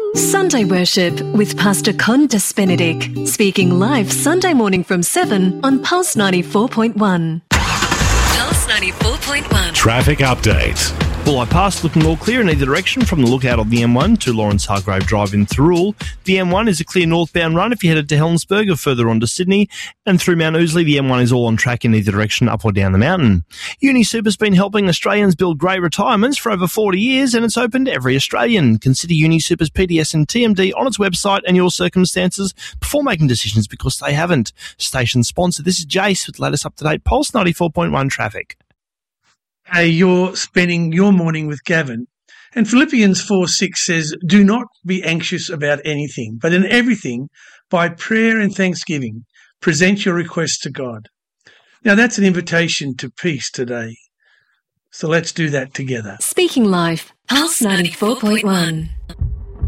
Sunday Worship with Pastor Condas Benedict, speaking live Sunday morning from 7 on Pulse 94.1. Pulse 94.1. Traffic update. Bulleye Pass looking all clear in either direction from the lookout of the M1 to Lawrence Hargrave Drive in Thirroul. The M1 is a clear northbound run if you headed to Helensburgh or further on to Sydney. And through Mount Ousley, the M1 is all on track in either direction, up or down the mountain. UniSuper's been helping Australians build great retirements for over 40 years, and it's open to every Australian. Consider UniSuper's PDS and TMD on its website and your circumstances before making decisions, because they haven't. Station sponsor. This is Jace with the latest up-to-date Pulse 94.1 traffic. Hey, you're spending your morning with Gavin. And Philippians 4:6 says, "Do not be anxious about anything, but in everything, by prayer and thanksgiving, present your requests to God." Now, that's an invitation to peace today. So let's do that together. Speaking live, Pulse 94.1.